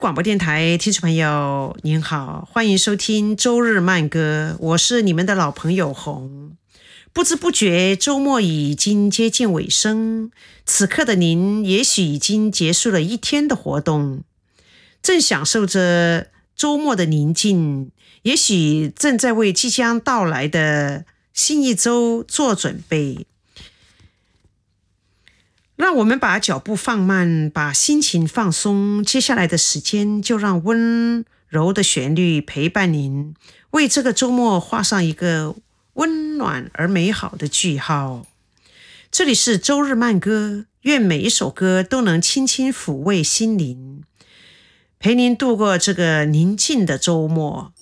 广播电台听众朋友您好，欢迎收听周日慢歌，我是你们的老朋友红。不知不觉周末已经接近尾声，此刻的您也许已经结束了一天的活动，正享受着周末的宁静，也许正在为即将到来的新一周做准备。让我们把脚步放慢，把心情放松，接下来的时间就让温柔的旋律陪伴您，为这个周末画上一个温暖而美好的句号。这里是周日慢歌，愿每一首歌都能轻轻抚慰心灵，陪您度过这个宁静的周末。